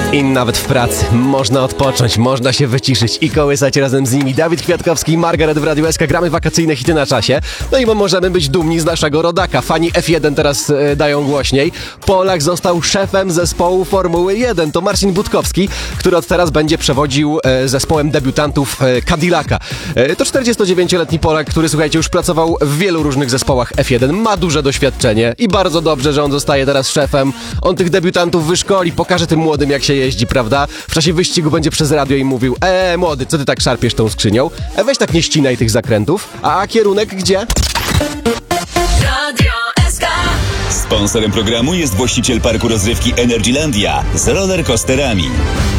I nawet w pracy można odpocząć, można się wyciszyć i kołysać razem z nimi. Dawid Kwiatkowski i Margaret w Radiu SK. Gramy wakacyjne hity na czasie. No i możemy być dumni z naszego rodaka. Fani F1 teraz dają głośniej. Polak został szefem zespołu Formuły 1. To Marcin Budkowski, który od teraz będzie przewodził zespołem debiutantów Cadillaca. To 49-letni Polak, który, słuchajcie, już pracował w wielu różnych zespołach F1. Ma duże doświadczenie i bardzo dobrze, że on zostaje teraz szefem. On tych debiutantów wyszkoli, pokaże tym młodym, jak się jeździ, prawda? W czasie wyścigu będzie przez radio im mówił: młody, co ty tak szarpiesz tą skrzynią? Weź tak nie ścinaj tych zakrętów. A kierunek gdzie? Radio SK. Sponsorem programu jest właściciel parku rozrywki Energylandia z rollercoasterami.